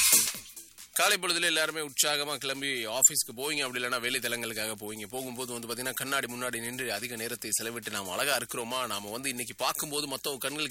காலை பொழுதுல எல்லாருமே உற்சாகமா கிளம்பி ஆபீஸ்க்கு போவீங்க, அப்படி இல்லைன்னா வேலை தலங்களுக்காக போவீங்க. போகும்போது வந்து பாத்தீங்கன்னா கண்ணாடி முன்னாடி நின்று அதிக நேரத்தை செலவிட்டு நாம அழகா இருக்கிறோமா, நாம வந்து இன்னைக்கு பார்க்கும்போது மொத்த கண்களுக்கு